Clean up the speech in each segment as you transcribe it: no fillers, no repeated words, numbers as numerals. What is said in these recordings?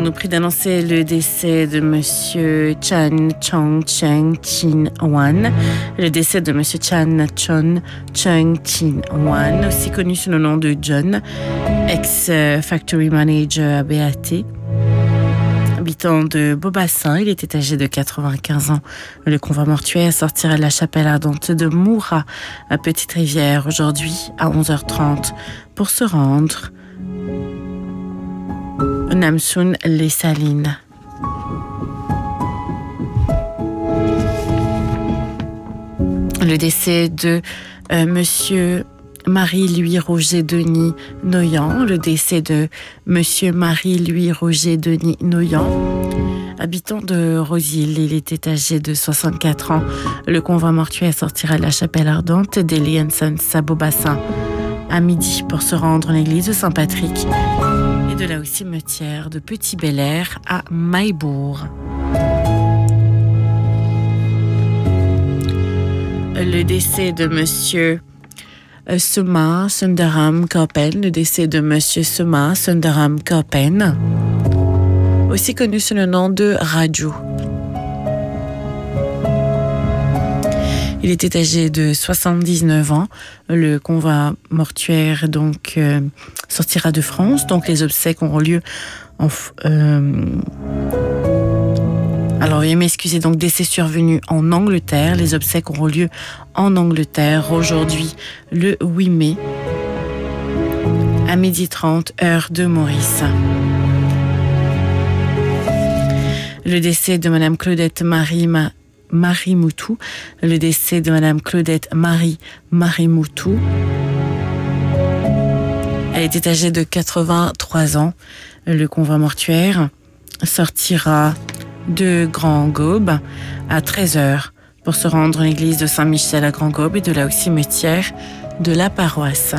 nous prie d'annoncer le décès de Monsieur Chan Chong Cheng Chin Wan. Le décès de Monsieur Chan Chong Cheng Chin Wan, aussi connu sous le nom de John, ex-factory manager à BAT. Habitant de Beaubassin, il était âgé de 95 ans. Le convoi mortuaire sortira de la chapelle ardente de Moura, à Petite-Rivière, aujourd'hui à 11h30, pour se rendre Namsun Les Salines. Le décès de Monsieur Marie-Louis Roger Denis Noyan. Le décès de Monsieur Marie-Louis Roger Denis Noyan, habitant de Rosil. Il était âgé de 64 ans. Le convoi mortuaire sortira de la chapelle ardente d'Eli Sons à Beaubassin à midi pour se rendre à l'église de Saint-Patrick et de là au cimetière de Petit-Bel-Air à Maillebourg. Le décès de Monsieur Suma Sundaram Koppen, le décès de Monsieur Suma Sundaram Koppen, aussi connu sous le nom de Raju. Il était âgé de 79 ans. Le convoi mortuaire sortira de France. Donc les obsèques auront lieu Alors, veuillez m'excuser, donc décès survenu en Angleterre. Les obsèques auront lieu en Angleterre aujourd'hui, le 8 mai, à 12h30, heure de Maurice. Le décès de Madame Claudette Marie Moutou. Le décès de Madame Claudette Marie Moutou. Elle était âgée de 83 ans. Le convoi mortuaire sortira de Grand-Gaube à 13h pour se rendre à l'église de Saint-Michel à Grand-Gaube et de là au cimetière de la paroisse.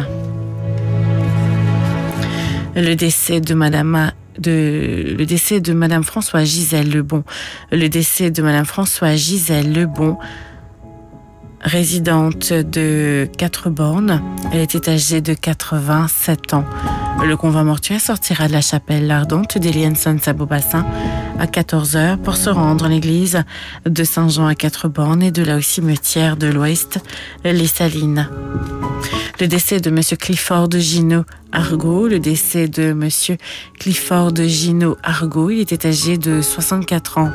Le décès de Madame Françoise Gisèle Lebon. Le décès de Madame Françoise Gisèle Lebon, résidente de Quatre-Bornes. Elle était âgée de 87 ans. Le convoi mortuaire sortira de la chapelle ardente d'Eli Sons à Beaubassin à 14h pour se rendre à l'église de Saint-Jean à Quatre-Bornes et de là au cimetière de l'Ouest, Les Salines. Le décès de Monsieur Clifford Gino Argo. Le décès de Monsieur Clifford Gino Argo. Il était âgé de 64 ans.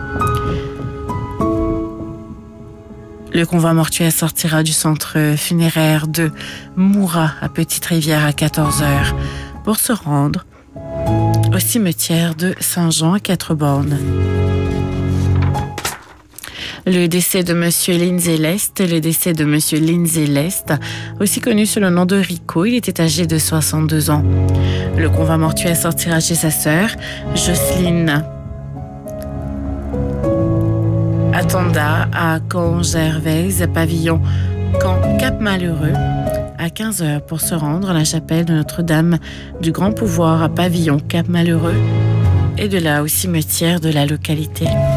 Le convoi mortuaire sortira du centre funéraire de Moura à Petite-Rivière à 14h pour se rendre au cimetière de Saint-Jean à Quatre-Bornes. Le décès de Monsieur Lindsay Lest. Le décès de Monsieur Lindsay Lest, aussi connu sous le nom de Rico. Il était âgé de 62 ans. Le convoi mortuaire sortira chez sa sœur, Jocelyne Attenda à Caen-Gervaise, pavillon Cap-Malheureux, à 15h pour se rendre à la chapelle de Notre-Dame du Grand Pouvoir à pavillon Cap-Malheureux et de là au cimetière de la localité.